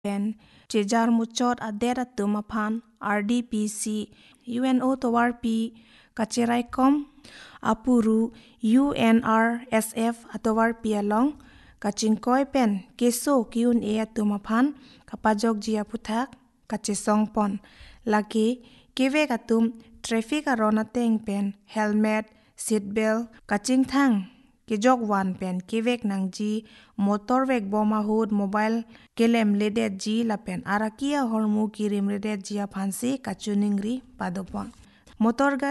pen jejar muchot adet atumapan RDPC UNO towarpi kachiraikom apuru UNRSF atowarpi along kachingkoi pen keso kiun atumapan kapajok jia puthak kachisongpon laki keve katum traffic aronateng pen helmet seatbelt kachingthang kijok wan pen kevek nangji motor vek boma hud mobile kelem ledet ji lapen arakia hormu kirim ledet jia phansi kachuningri padopon motor